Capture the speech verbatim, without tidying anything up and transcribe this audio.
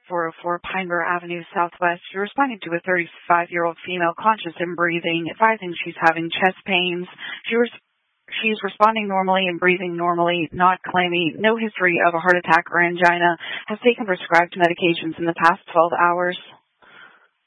four oh four Pineborough Avenue Southwest. You're responding to a thirty-five-year-old female conscious and breathing, advising she's having chest pains. She res- she's responding normally and breathing normally, not claiming no history of a heart attack or angina, has taken prescribed medications in the past twelve hours.